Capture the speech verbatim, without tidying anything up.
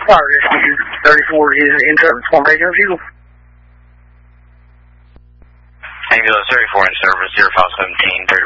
fire rescue. thirty-four is in service. Formation refusal. Ambulance thirty-four in service, zero five seventeen, thirty.